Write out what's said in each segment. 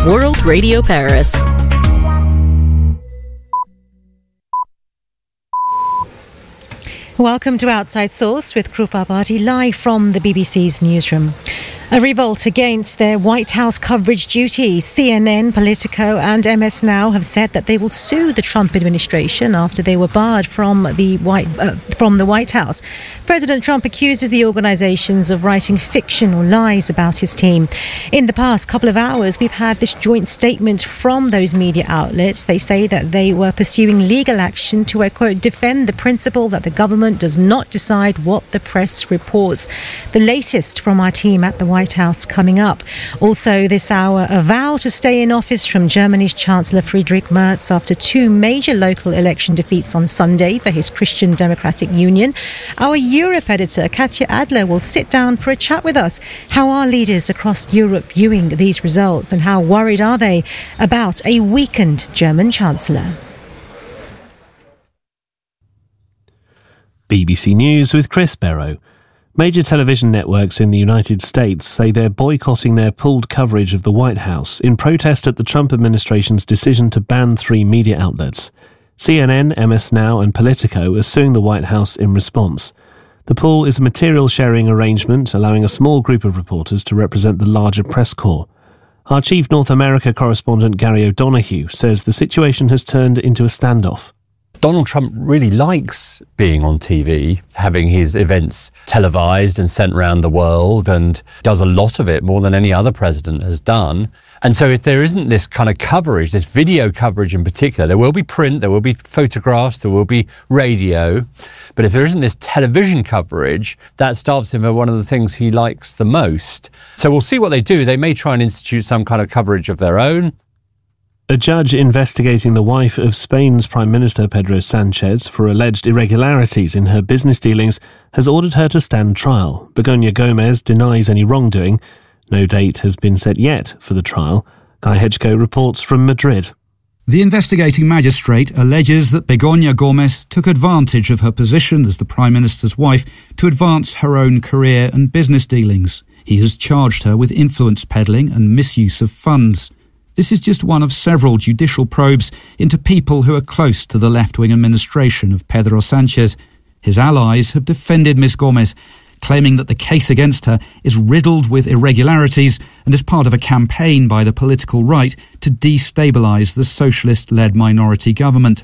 World Radio Paris. Welcome to Outside Source with Krupa Bhatti, live from the BBC's newsroom. A revolt against their White House coverage duty. CNN, Politico and MS Now have said that they will sue the Trump administration after they were barred from the White House. President Trump accuses the organisations of writing fiction or lies about his team. In the past couple of hours, we've had this joint statement from those media outlets. They say that they were pursuing legal action to, I quote, defend the principle that the government does not decide what the press reports. The latest from our team at the White House coming up. Also this hour, a vow to stay in office from Germany's Chancellor Friedrich Merz after two major local election defeats on Sunday for his Christian Democratic Union. Our Europe editor, Katja Adler, will sit down for a chat with us. How are leaders across Europe viewing these results and how worried are they about a weakened German Chancellor? BBC News with Chris Barrow. Major television networks in the United States say they're boycotting their pooled coverage of the White House in protest at the Trump administration's decision to ban three media outlets. CNN, MS Now and Politico are suing the White House in response. The pool is a material sharing arrangement allowing a small group of reporters to represent the larger press corps. Our chief North America correspondent Gary O'Donoghue says the situation has turned into a standoff. Donald Trump really likes being on TV, having his events televised and sent around the world, and does a lot of it, more than any other president has done. And so if there isn't this kind of coverage, this video coverage in particular, there will be print, there will be photographs, there will be radio. But if there isn't this television coverage, that starves him of one of the things he likes the most. So we'll see what they do. They may try and institute some kind of coverage of their own. A judge investigating the wife of Spain's Prime Minister Pedro Sanchez for alleged irregularities in her business dealings has ordered her to stand trial. Begoña Gómez denies any wrongdoing. No date has been set yet for the trial. Guy Hedgecoe reports from Madrid. The investigating magistrate alleges that Begoña Gómez took advantage of her position as the Prime Minister's wife to advance her own career and business dealings. He has charged her with influence peddling and misuse of funds. This is just one of several judicial probes into people who are close to the left-wing administration of Pedro Sanchez. His allies have defended Ms. Gómez, claiming that the case against her is riddled with irregularities and is part of a campaign by the political right to destabilise the socialist-led minority government.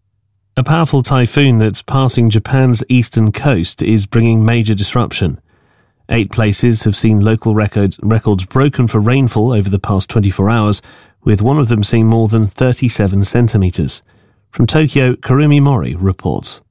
A powerful typhoon that's passing Japan's eastern coast is bringing major disruption. 8 places have seen local records broken for rainfall over the past 24 hours, with one of them seeing more than 37 centimetres. From Tokyo, Karumi Mori reports.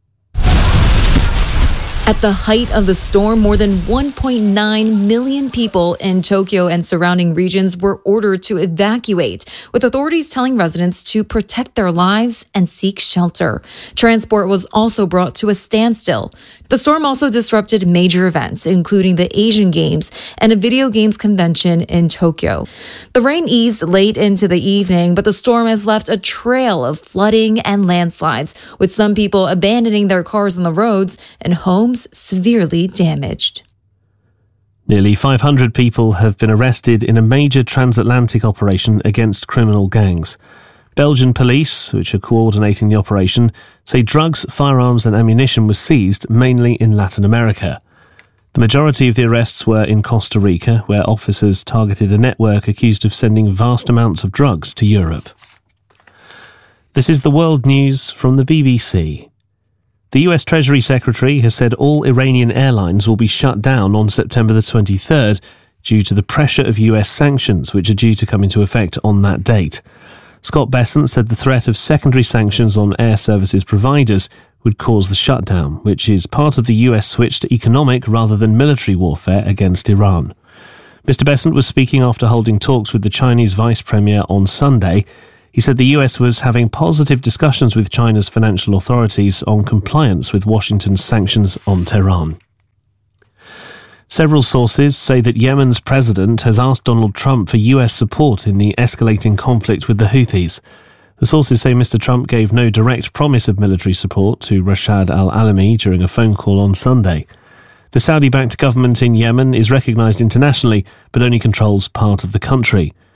At the height of the storm, more than 1.9 million people in Tokyo and surrounding regions were ordered to evacuate, with authorities telling residents to protect their lives and seek shelter. Transport was also brought to a standstill. The storm also disrupted major events, including the Asian Games and a video games convention in Tokyo. The rain eased late into the evening, but the storm has left a trail of flooding and landslides, with some people abandoning their cars on the roads and homes severely damaged. Nearly 500 people have been arrested in a major transatlantic operation against criminal gangs. Belgian police, which are coordinating the operation, say drugs, firearms and ammunition were seized mainly in Latin America. The majority of the arrests were in Costa Rica, where officers targeted a network accused of sending vast amounts of drugs to Europe. This is the world news from the BBC. The US Treasury Secretary has said all Iranian airlines will be shut down on September the 23rd due to the pressure of US sanctions, which are due to come into effect on that date. Scott Bessent said the threat of secondary sanctions on air services providers would cause the shutdown, which is part of the US switch to economic rather than military warfare against Iran. Mr. Bessent was speaking after holding talks with the Chinese Vice Premier on Sunday. He said the US was having positive discussions with China's financial authorities on compliance with Washington's sanctions on Tehran. Several sources say that Yemen's president has asked Donald Trump for US support in the escalating conflict with the Houthis. The sources say Mr. Trump gave no direct promise of military support to Rashad al-Alami during a phone call on Sunday. The Saudi-backed government in Yemen is recognised internationally, but only controls part of the country.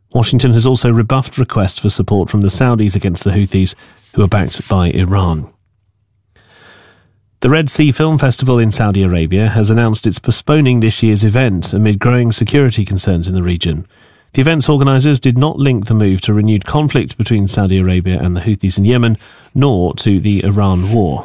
Washington has also rebuffed requests for support from the Saudis against the Houthis, who are backed by Iran. The Red Sea Film Festival in Saudi Arabia has announced it's postponing this year's event amid growing security concerns in the region. The event's organisers did not link the move to renewed conflict between Saudi Arabia and the Houthis in Yemen, nor to the Iran war.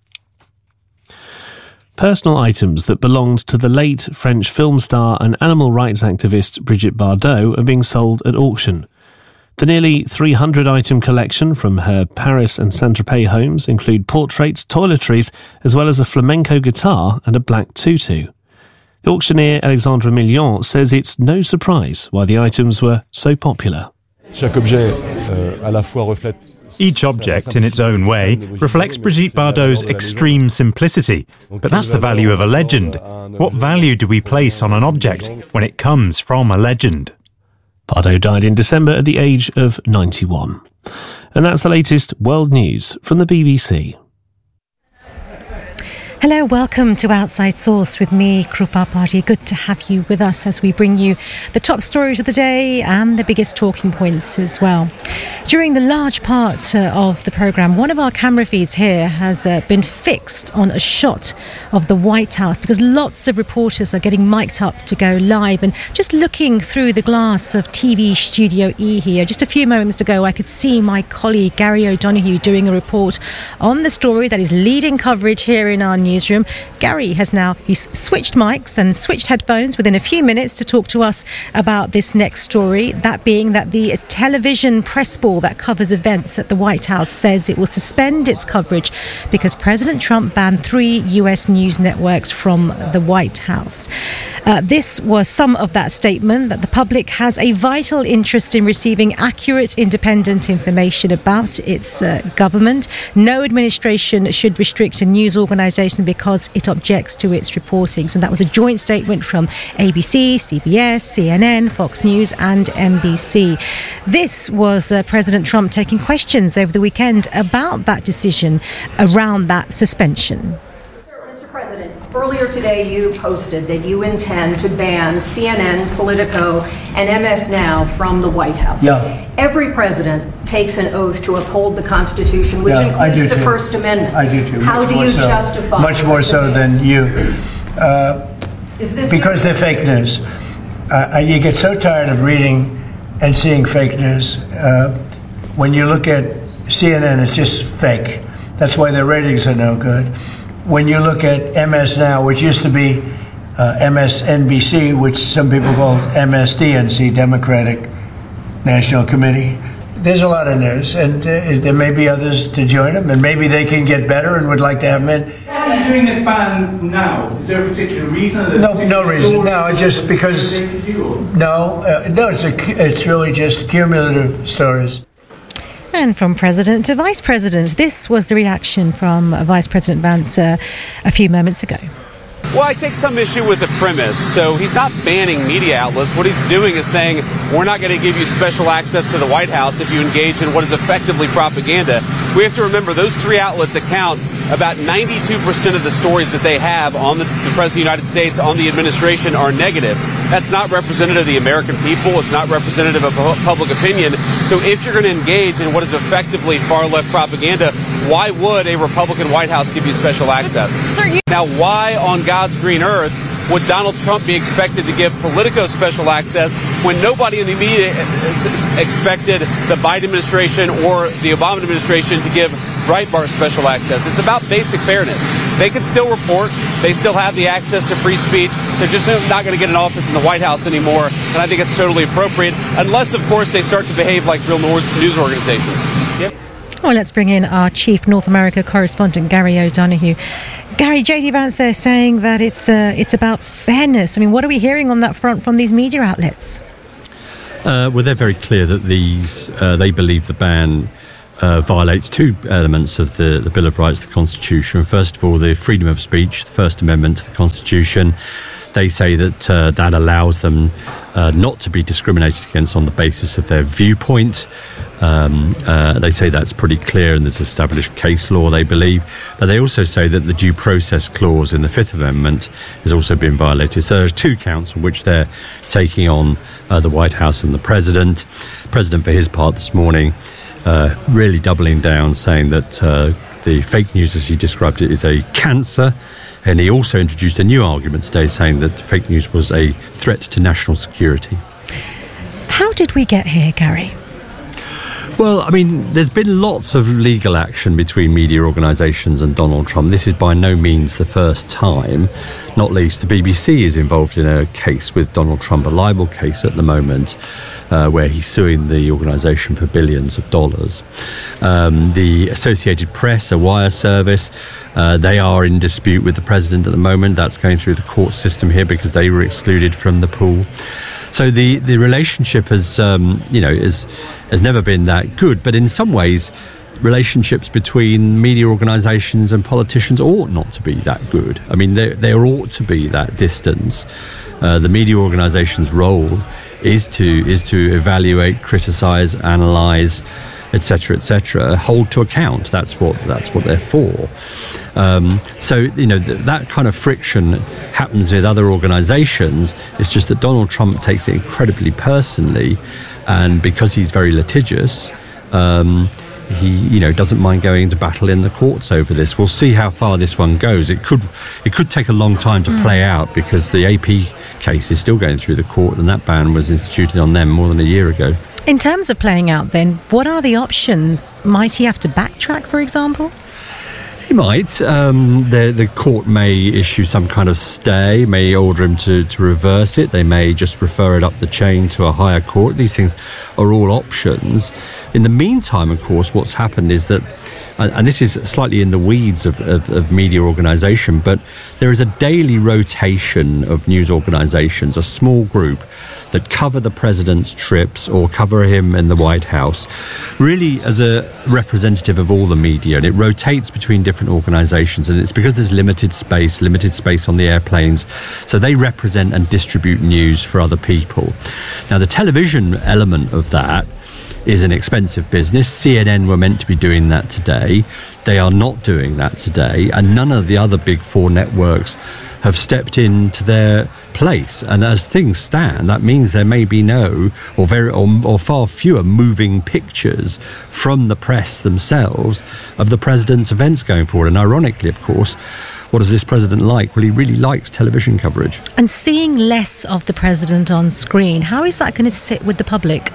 Personal items that belonged to the late French film star and animal rights activist Brigitte Bardot are being sold at auction. The nearly 300-item collection from her Paris and Saint-Tropez homes include portraits, toiletries, as well as a flamenco guitar and a black tutu. The auctioneer Alexandre Million says it's no surprise why the items were so popular. Each object, in its own way, reflects Brigitte Bardot's extreme simplicity. But that's the value of a legend. What value do we place on an object when it comes from a legend? Bardot died in December at the age of 91. And that's the latest world news from the BBC. Hello, welcome to Outside Source with me, Krupa Bhatia. Good to have you with us as we bring you the top stories of the day and the biggest talking points as well. During the large part of the programme, one of our camera feeds here has been fixed on a shot of the White House because lots of reporters are getting mic'd up to go live. And just looking through the glass of TV Studio E here, just a few moments ago, I could see my colleague Gary O'Donoghue doing a report on the story that is leading coverage here in our newsroom. Gary he's switched mics and switched headphones within a few minutes to talk to us about this next story, that being that the television press ball that covers events at the White House says it will suspend its coverage because President Trump banned 3 US news networks from the White House. This was some of that statement, that the public has a vital interest in receiving accurate, independent information about its government. No administration should restrict a news organisation because it objects to its reporting. And that was a joint statement from ABC, CBS, CNN, Fox News and NBC. This was President Trump taking questions over the weekend about that decision around that suspension. Mr. President, earlier today you posted that you intend to ban CNN, Politico, and MS Now from the White House. Yeah. Every president takes an oath to uphold the Constitution, which includes the First Amendment. I do too. How do you justify? Much more so than you. Because they're fake news. You get so tired of reading and seeing fake news. When you look at CNN, it's just fake. That's why their ratings are no good. When you look at MS Now, which used to be MSNBC, which some people call MSDNC, Democratic National Committee, there's a lot of news, and there may be others to join them, and maybe they can get better and would like to have them in. Why are you doing this ban now? Is there a particular reason? No reason. No, just because. No, it's really just cumulative stories. And from President to Vice President, this was the reaction from Vice President Vance a few moments ago. Well, I take some issue with the premise. So he's not banning media outlets. What he's doing is saying, we're not going to give you special access to the White House if you engage in what is effectively propaganda. We have to remember those 3 outlets account about 92% of the stories that they have on the President of the United States, on the administration, are negative. That's not representative of the American people. It's not representative of public opinion. So if you're going to engage in what is effectively far-left propaganda, why would a Republican White House give you special access? Now, why on God's green earth would Donald Trump be expected to give Politico special access when nobody in the media expected the Biden administration or the Obama administration to give Breitbart special access? It's about basic fairness. They can still report. They still have the access to free speech. They're just not going to get an office in the White House anymore, and I think it's totally appropriate, unless, of course, they start to behave like real news organizations. Yep. Well, let's bring in our chief North America correspondent, Gary O'Donoghue. Gary, J.D. Vance there saying that it's about fairness. I mean, what are we hearing on that front from these media outlets? Well, they're very clear that they believe the ban violates 2 elements of the Bill of Rights, the Constitution. First of all, the freedom of speech, the First Amendment to the Constitution. They say that that allows them not to be discriminated against on the basis of their viewpoint. They say that's pretty clear and there's established case law, they believe. But they also say that the due process clause in the Fifth Amendment has also been violated. So there's 2 counts on which they're taking on the White House and the President. The President, for his part this morning, really doubling down, saying that the fake news, as he described it, is a cancer. And he also introduced a new argument today, saying that fake news was a threat to national security. How did we get here, Gary? Well, I mean, there's been lots of legal action between media organisations and Donald Trump. This is by no means the first time. Not least, the BBC is involved in a case with Donald Trump, a libel case at the moment, where he's suing the organisation for billions of dollars. The Associated Press, a wire service, they are in dispute with the president at the moment. That's going through the court system here because they were excluded from the pool. So the relationship has never been that good. But in some ways, relationships between media organisations and politicians ought not to be that good. I mean, there ought to be that distance. The media organisation's role is to evaluate, criticise, analyse, etc., hold to account. That's what they're for. So that kind of friction happens with other organisations. It's just that Donald Trump takes it incredibly personally, and because he's very litigious, he doesn't mind going into battle in the courts over this. We'll see how far this one goes. It could take a long time to play out because the AP case is still going through the court, and that ban was instituted on them more than a year ago. In terms of playing out then, what are the options? Might he have to backtrack, for example? He might. The court may issue some kind of stay, may order him to reverse it. They may just refer it up the chain to a higher court. These things are all options. In the meantime, of course, what's happened is that, and this is slightly in the weeds of media organisation, but there is a daily rotation of news organisations, a small group that cover the president's trips or cover him in the White House, really as a representative of all the media. And it rotates between different organisations, and it's because there's limited space on the airplanes. So they represent and distribute news for other people. Now, the television element of that is an expensive business. CNN were meant to be doing that today. They are not doing that today, and none of the other big 4 networks have stepped into their place. And as things stand, that means there may be no or far fewer moving pictures from the press themselves of the president's events going forward. And ironically, of course, what does this president like? Well, he really likes television coverage. And seeing less of the president on screen, how is that going to sit with the public?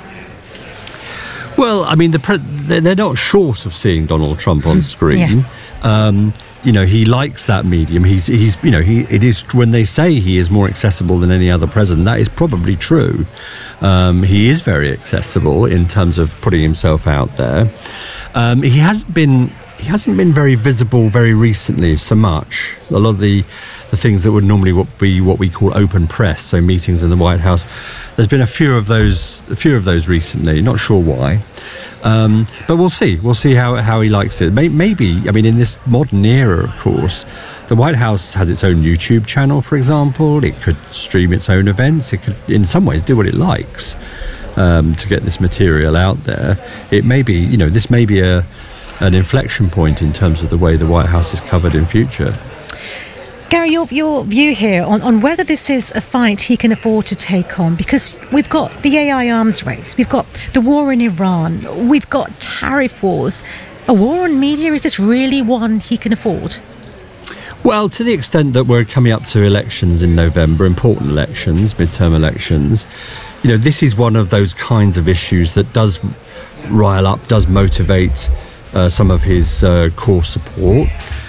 Well, I mean, they're not short of seeing Donald Trump on screen. Yeah. He likes that medium. It is, when they say he is more accessible than any other president, that is probably true. He is very accessible in terms of putting himself out there. He hasn't been very visible very recently so much. A lot of the things that would normally be what we call open press, so meetings in the White House, there's been a few of those recently. Not sure why, but we'll see how he likes it. Maybe, I mean, in this modern era, of course, the White House has its own YouTube channel, for example. It could stream its own events. It could, in some ways, do what it likes to get this material out there. It may be, this may be an inflection point in terms of the way the White House is covered in future. Gary, your view here on whether this is a fight he can afford to take on, because we've got the AI arms race, we've got the war in Iran, we've got tariff wars. A war on media, is this really one he can afford? Well, to the extent that we're coming up to elections in November, important elections, midterm elections, this is one of those kinds of issues that does rile up, does motivate some of his core support.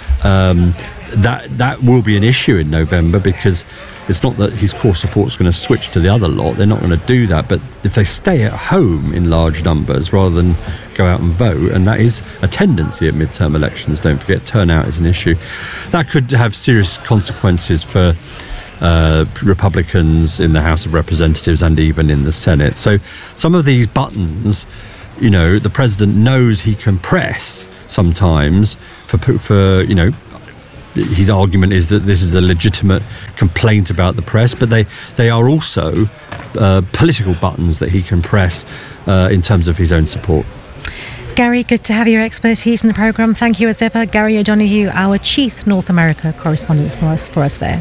That will be an issue in November, because it's not that his core support is going to switch to the other lot. They're not going to do that. But if they stay at home in large numbers rather than go out and vote, and that is a tendency at midterm elections, don't forget, turnout is an issue, that could have serious consequences for Republicans in the House of Representatives and even in the Senate. So some of these buttons, the president knows he can press sometimes for his argument is that this is a legitimate complaint about the press, but they are also political buttons that he can press in terms of his own support. Gary, good to have your expertise in the programme. Thank you as ever. Gary O'Donoghue, our Chief North America correspondent for us there.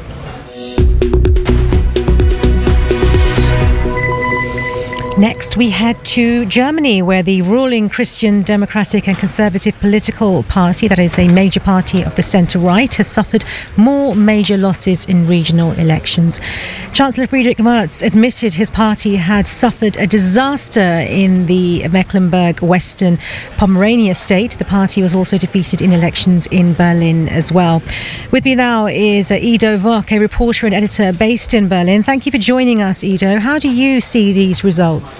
Next, we head to Germany, where the ruling Christian Democratic and Conservative political party, that is a major party of the centre-right, has suffered more major losses in regional elections. Chancellor Friedrich Merz admitted his party had suffered a disaster in the Mecklenburg-Western Pomerania state. The party was also defeated in elections in Berlin as well. With me now is Ido Vock, a reporter and editor based in Berlin. Thank you for joining us, Ido. How do you see these results?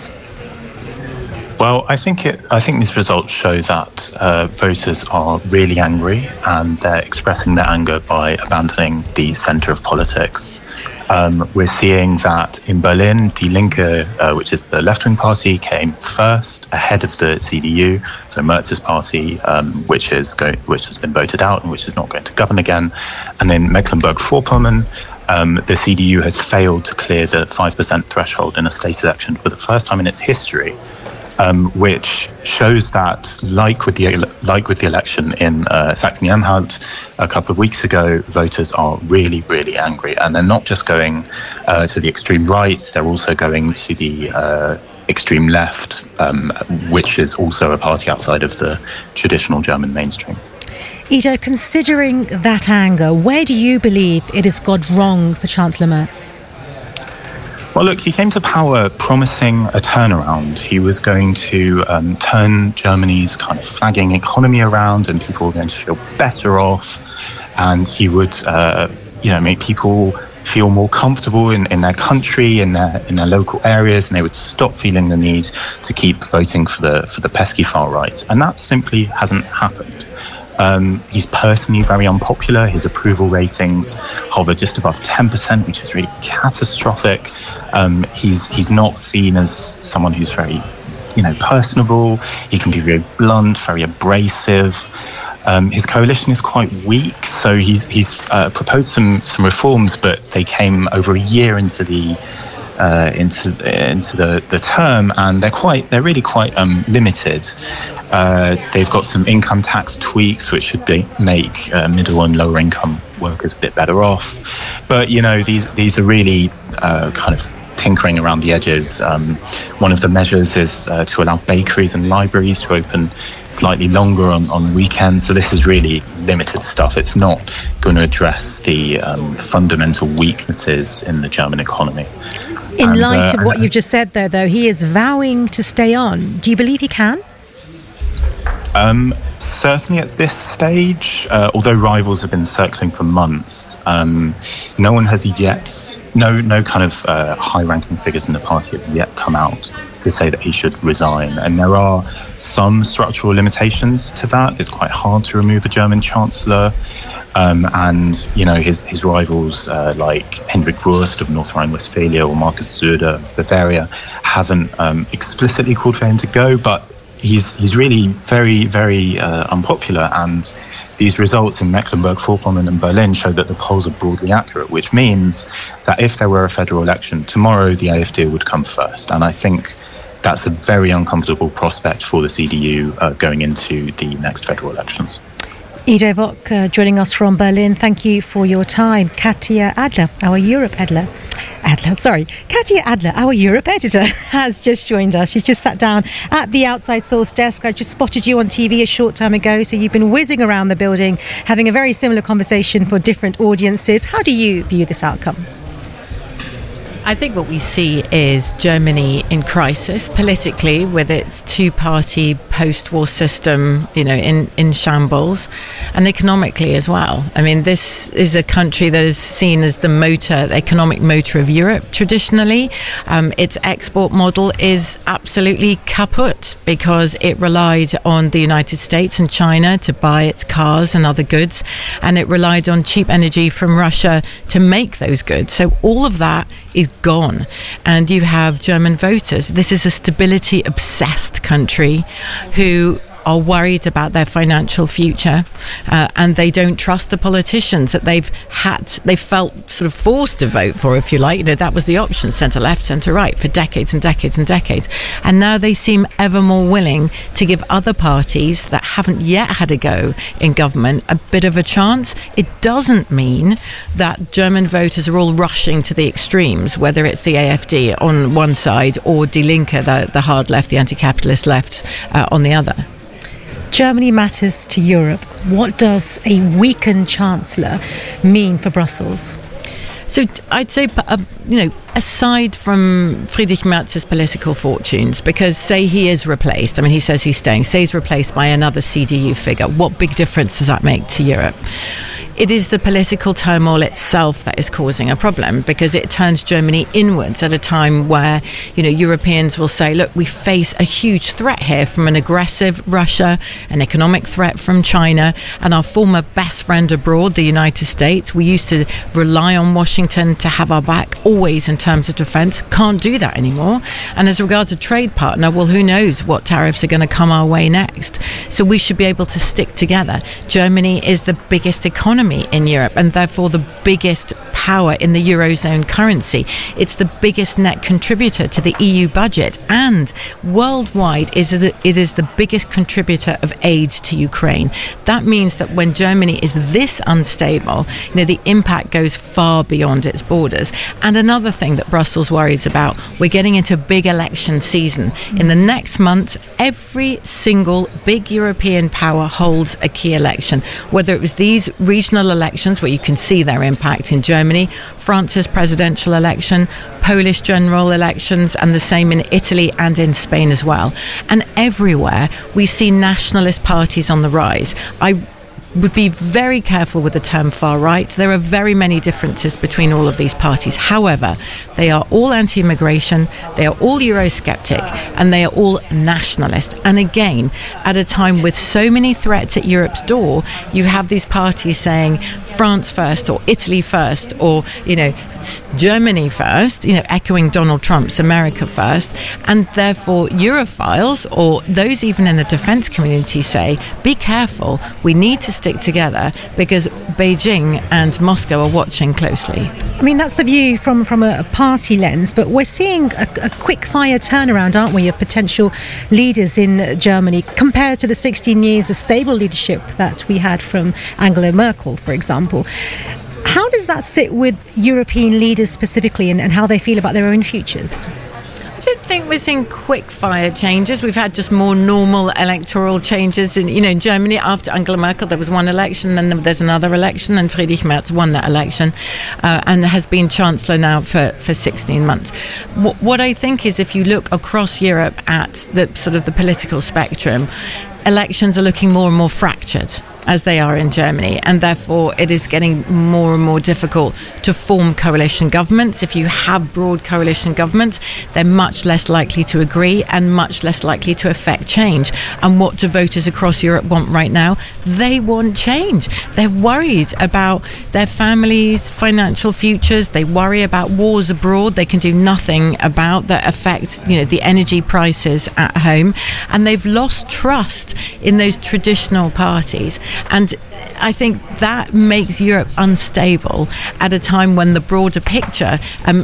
Well, I think these results show that voters are really angry, and they're expressing their anger by abandoning the centre of politics. We're seeing that in Berlin, Die Linke, which is the left-wing party, came first ahead of the CDU, so Merz's party, which has been voted out and which is not going to govern again. And in Mecklenburg-Vorpommern, the CDU has failed to clear the 5% threshold in a state election for the first time in its history, which shows that, like with the election in Saxony-Anhalt a couple of weeks ago, voters are really, really angry, and they're not just going to the extreme right; they're also going to the extreme left, which is also a party outside of the traditional German mainstream. Ido, considering that anger, where do you believe it has gone wrong for Chancellor Merz? Well, look, he came to power promising a turnaround. He was going to turn Germany's kind of flagging economy around, and people were going to feel better off. And he would, make people feel more comfortable in their country, in their local areas, and they would stop feeling the need to keep voting for the pesky far right. And that simply hasn't happened. He's personally very unpopular. His approval ratings hover just above 10%, which is really catastrophic. He's not seen as someone who's very, personable. He can be very blunt, very abrasive. His coalition is quite weak, so he's proposed some reforms, but they came over a year into the term, and they're really quite limited. They've got some income tax tweaks which should make middle and lower income workers a bit better off, but these are really kind of tinkering around the edges. One of the measures is to allow bakeries and libraries to open slightly longer on weekends. So this is really limited stuff. It's not going to address the fundamental weaknesses in the German economy. In light of what you've just said, though, he is vowing to stay on. Do you believe he can? Certainly at this stage, although rivals have been circling for months, no one has yet, no kind of high-ranking figures in the party have yet come out to say that he should resign. And there are some structural limitations to that. It's quite hard to remove a German chancellor. And his rivals like Hendrik Wurst of North Rhine-Westphalia or Markus Söder of Bavaria haven't explicitly called for him to go, but he's really very, very unpopular. And these results in Mecklenburg-Vorpommern and Berlin show that the polls are broadly accurate, which means that if there were a federal election tomorrow, the AfD would come first. And I think that's a very uncomfortable prospect for the CDU going into the next federal elections. Ido Vock joining us from Berlin. Thank you for your time. Katja Adler, our Europe editor, has just joined us. She's just sat down at the Outside Source desk. I just spotted you on TV a short time ago, so you've been whizzing around the building, having a very similar conversation for different audiences. How do you view this outcome? I think what we see is Germany in crisis politically, with its two-party post-war system, in shambles, and economically as well. I mean, this is a country that is seen as the economic motor of Europe traditionally. Its export model is absolutely kaput because it relied on the United States and China to buy its cars and other goods, and it relied on cheap energy from Russia to make those goods. So all of that is gone, and you have German voters. This is a stability obsessed country who are worried about their financial future, and they don't trust the politicians that they felt sort of forced to vote for, if you like. You know, that was the option, centre left, centre right, for decades and decades and decades. And now they seem ever more willing to give other parties that haven't yet had a go in government a bit of a chance. It doesn't mean that German voters are all rushing to the extremes, whether it's the AfD on one side or Die Linke, the hard left, the anti-capitalist left, on the other. Germany matters to Europe. What does a weakened Chancellor mean for Brussels? So I'd say, aside from Friedrich Merz's political fortunes, because say he is replaced, I mean, he says he's staying, say he's replaced by another CDU figure, what big difference does that make to Europe? It is the political turmoil itself that is causing a problem, because it turns Germany inwards at a time where, Europeans will say, look, we face a huge threat here from an aggressive Russia, an economic threat from China, and our former best friend abroad, the United States. We used to rely on Washington to have our back always in terms of defense. Can't do that anymore. And as regards a trade partner, well, who knows what tariffs are going to come our way next. So we should be able to stick together. Germany is the biggest economy in Europe, and therefore the biggest power in the Eurozone currency. It's the biggest net contributor to the EU budget, and worldwide it is the biggest contributor of aid to Ukraine. That means that when Germany is this unstable, the impact goes far beyond its borders. And another thing that Brussels worries about, we're getting into big election season. In the next month, every single big European power holds a key election, whether it was these regional elections where you can see their impact in Germany, France's presidential election, Polish general elections, and the same in Italy and in Spain as well. And everywhere we see nationalist parties on the rise. I would be very careful with the term far right. There are very many differences between all of these parties. However, they are all anti-immigration, they are all Eurosceptic, and they are all nationalist. And again, at a time with so many threats at Europe's door, you have these parties saying France first, or Italy first, or Germany first, echoing Donald Trump's America first. And therefore Europhiles, or those even in the defense community, say, be careful, we need to stick together, because Beijing and Moscow are watching closely. I mean, that's the view from a party lens, but we're seeing a quick-fire turnaround, aren't we, of potential leaders in Germany compared to the 16 years of stable leadership that we had from Angela Merkel, for example. How does that sit with European leaders specifically, and how they feel about their own futures? I don't think we're seeing quick fire changes. We've had just more normal electoral changes in Germany. After Angela Merkel, there was one election, then there's another election, and Friedrich Merz won that election, and has been Chancellor now for 16 months. What I think is, if you look across Europe at the sort of the political spectrum, elections are looking more and more fractured, as they are in Germany, and therefore it is getting more and more difficult to form coalition governments. If you have broad coalition governments, they're much less likely to agree and much less likely to affect change. And what do voters across Europe want right now? They want change. They're worried about their families' financial futures. They worry about wars abroad they can do nothing about, that affect the energy prices at home, and they've lost trust in those traditional parties. And I think that makes Europe unstable at a time when the broader picture,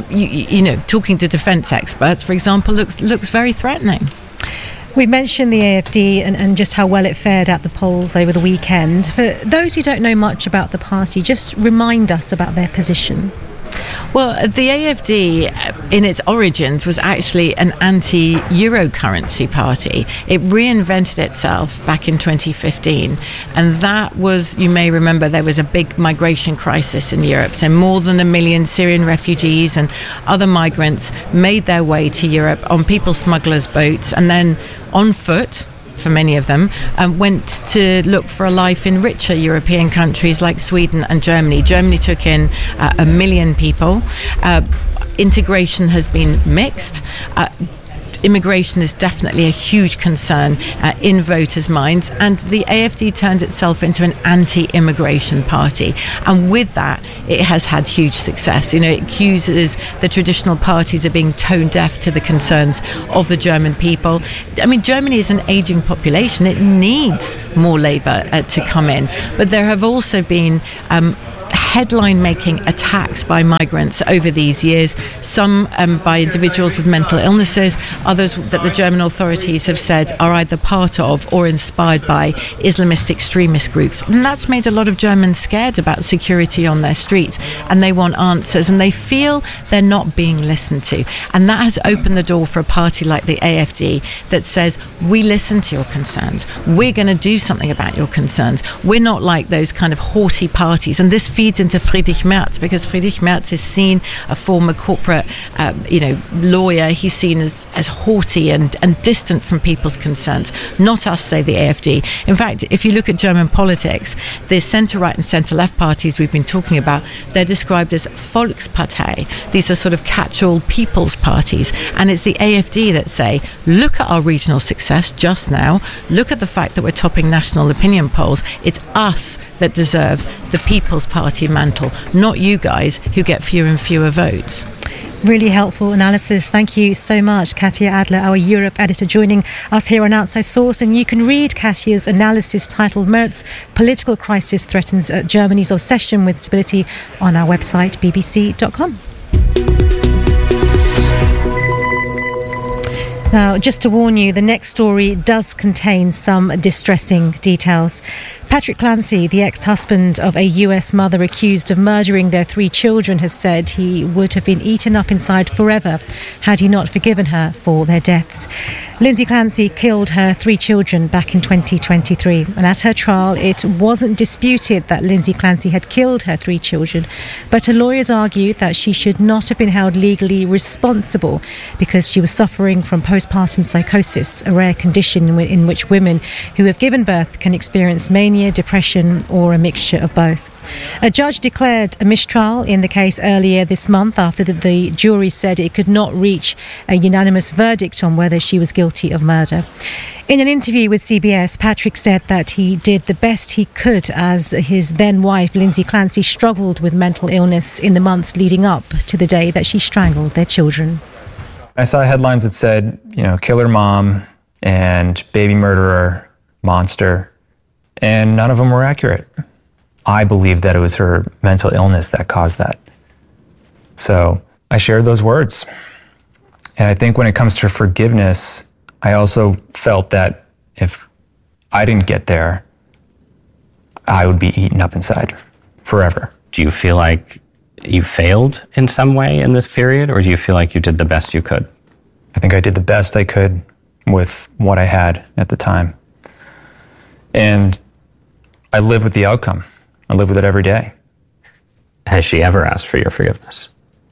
talking to defence experts, for example, looks very threatening. We mentioned the AfD and just how well it fared at the polls over the weekend. For those who don't know much about the party, just remind us about their position. Well, the AfD, in its origins, was actually an anti-Euro currency party. It reinvented itself back in 2015. And that was, you may remember, there was a big migration crisis in Europe. So more than 1 million Syrian refugees and other migrants made their way to Europe on people smugglers' boats, and then on foot, for many of them, went to look for a life in richer European countries like Sweden and Germany. Germany took in 1 million people. Integration has been mixed. immigration is definitely a huge concern in voters' minds, and the AFD turned itself into an anti-immigration party, and with that it has had huge success. You know, it accuses the traditional parties of being tone deaf to the concerns of the German people. I mean, Germany is an aging population. It needs more labour to come in, but there have also been headline-making attacks by migrants over these years, some by individuals with mental illnesses, others that the German authorities have said are either part of or inspired by Islamist extremist groups. And that's made a lot of Germans scared about security on their streets, and they want answers, and they feel they're not being listened to. And that has opened the door for a party like the AFD that says, we listen to your concerns, we're going to do something about your concerns. We're not like those kind of haughty parties. And this feeds into Friedrich Merz, because Friedrich Merz is seen, a former corporate lawyer, he's seen as haughty and distant from people's concerns. Not us, say the AFD. In fact, if you look at German politics, the centre-right and centre-left parties we've been talking about, they're described as Volkspartei. These are sort of catch-all people's parties, and it's the AFD that say, look at our regional success just now, look at the fact that we're topping national opinion polls. It's us that deserve the People's Party mantle, not you guys who get fewer and fewer votes. Really helpful analysis. Thank you so much, Katya Adler, our Europe editor, joining us here on Outside Source. And you can read Katya's analysis titled Merz, Political Crisis Threatens Germany's Obsession with Stability on our website, bbc.com. Now, just to warn you, the next story does contain some distressing details. Patrick Clancy, the ex-husband of a US mother accused of murdering their 3 children, has said he would have been eaten up inside forever had he not forgiven her for their deaths. Lindsay Clancy killed her 3 children back in 2023, and at her trial it wasn't disputed that Lindsay Clancy had killed her 3 children, but her lawyers argued that she should not have been held legally responsible because she was suffering from postpartum psychosis, a rare condition in which women who have given birth can experience mania, depression, or a mixture of both. A judge declared a mistrial in the case earlier this month after the jury said it could not reach a unanimous verdict on whether she was guilty of murder. In an interview with CBS, Patrick said that he did the best he could as his then-wife, Lindsay Clancy, struggled with mental illness in the months leading up to the day that she strangled their children. I saw headlines that said, killer mom and baby murderer, monster, and none of them were accurate. I believed that it was her mental illness that caused that. So I shared those words. And I think when it comes to forgiveness, I also felt that if I didn't get there, I would be eaten up inside forever. Do you feel like you failed in some way in this period, or do you feel like you did the best you could? I think I did the best I could with what I had at the time. And I live with the outcome. I live with it every day. Has she ever asked for your forgiveness?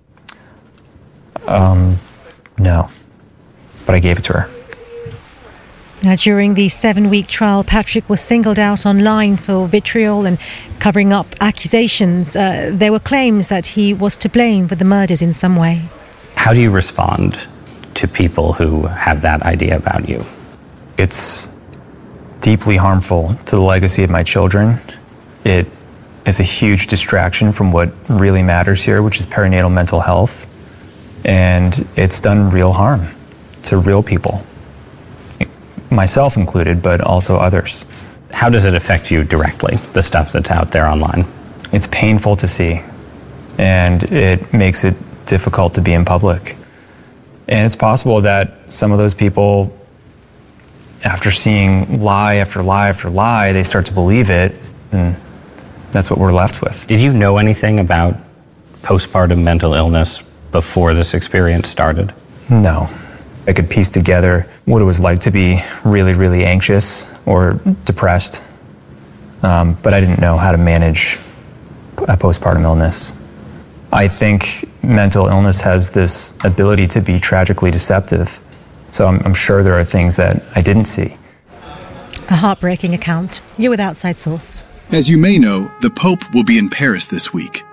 No, but I gave it to her. Now, during the 7-week trial, Patrick was singled out online for vitriol and covering up accusations. There were claims that he was to blame for the murders in some way. How do you respond to people who have that idea about you? It's deeply harmful to the legacy of my children. It is a huge distraction from what really matters here, which is perinatal mental health. And it's done real harm to real people, myself included, but also others. How does it affect you directly, the stuff that's out there online? It's painful to see, and it makes it difficult to be in public. And it's possible that some of those people, after seeing lie after lie after lie, they start to believe it, and that's what we're left with. Did you know anything about postpartum mental illness before this experience started? No. I could piece together what it was like to be really, really anxious or depressed, but I didn't know how to manage a postpartum illness. I think mental illness has this ability to be tragically deceptive, so I'm sure there are things that I didn't see. A heartbreaking account. You're with Outside Source. As you may know, the Pope will be in Paris this week.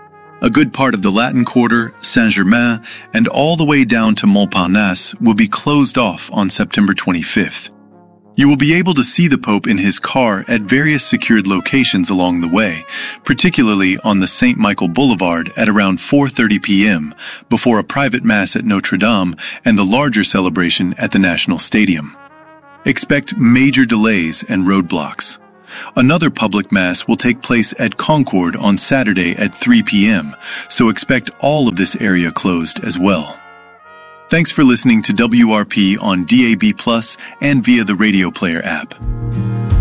A good part of the Latin Quarter, Saint-Germain, and all the way down to Montparnasse will be closed off on September 25th. You will be able to see the Pope in his car at various secured locations along the way, particularly on the St. Michael Boulevard at around 4:30 p.m., before a private mass at Notre Dame and the larger celebration at the National Stadium. Expect major delays and roadblocks. Another public mass will take place at Concorde on Saturday at 3 p.m., so expect all of this area closed as well. Thanks for listening to WRP on DAB+ and via the Radio Player app.